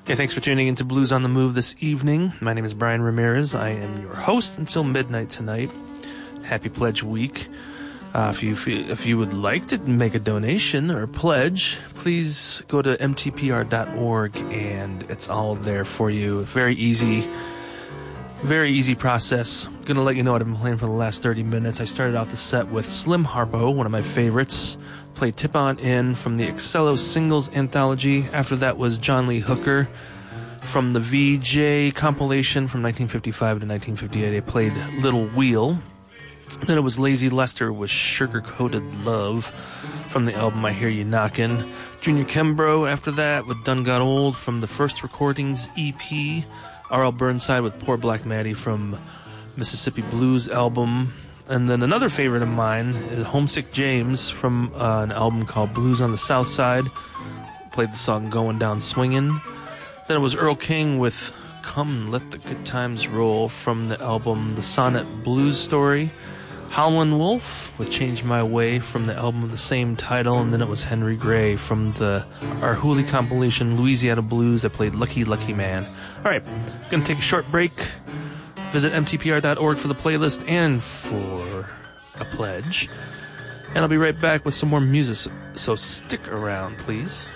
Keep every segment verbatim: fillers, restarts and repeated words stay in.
Hey, thanks for tuning into Blues on the Move this evening. My name is Brian Ramirez. I am your host until midnight tonight. Happy Pledge Week. Uh, if you if you would like to make a donation or a pledge, please go to m t p r dot org and it's all there for you. Very easy, very easy process. I'm going to let you know what I've been playing for the last thirty minutes. I started out the set with Slim Harpo, one of my favorites. Played Tip On In from the Excello Singles Anthology. After that was John Lee Hooker from the V J compilation from nineteen fifty-five to nineteen fifty-eight. I played Little Wheel. Then it was Lazy Lester with Sugar Coated Love from the album I Hear You Knockin'. Junior Kimbrough after that with Done Got Old from the First Recordings E P. R L Burnside with Poor Black Maddie from Mississippi Blues album. And then another favorite of mine is Homesick James from uh, an album called Blues on the South Side. Played the song Going Down Swingin'. Then it was Earl King with Come Let the Good Times Roll from the album The Sonnet Blues Story. Howlin' Wolf with Change My Way from the album of the same title. And then it was Henry Gray from the Our Hooley compilation Louisiana Blues. I played Lucky Lucky Man. Alright, gonna take a short break. Visit m t p r dot org for the playlist and for a pledge. And I'll be right back with some more music, so stick around, please.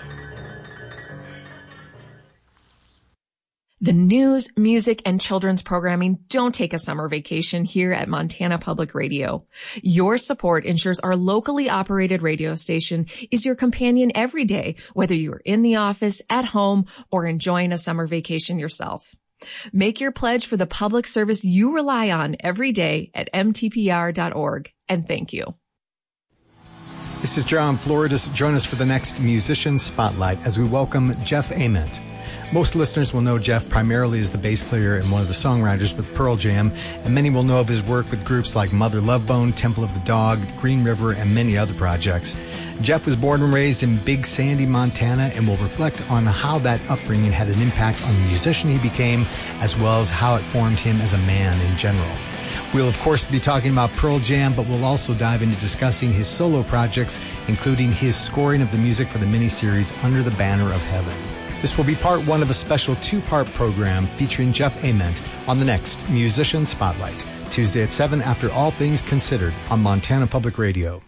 The news, music, and children's programming don't take a summer vacation here at Montana Public Radio. Your support ensures our locally operated radio station is your companion every day, whether you're in the office, at home, or enjoying a summer vacation yourself. Make your pledge for the public service you rely on every day at m t p r dot org, and thank you. This is John Floridas. Join us for the next Musician Spotlight as we welcome Jeff Ament. Most listeners will know Jeff primarily as the bass player and one of the songwriters with Pearl Jam, and many will know of his work with groups like Mother Love Bone, Temple of the Dog, Green River, and many other projects. Jeff was born and raised in Big Sandy, Montana, and will reflect on how that upbringing had an impact on the musician he became, as well as how it formed him as a man in general. We'll, of course, be talking about Pearl Jam, but we'll also dive into discussing his solo projects, including his scoring of the music for the miniseries Under the Banner of Heaven. This will be part one of a special two-part program featuring Jeff Ament on the next Musician Spotlight, Tuesday at seven after All Things Considered on Montana Public Radio.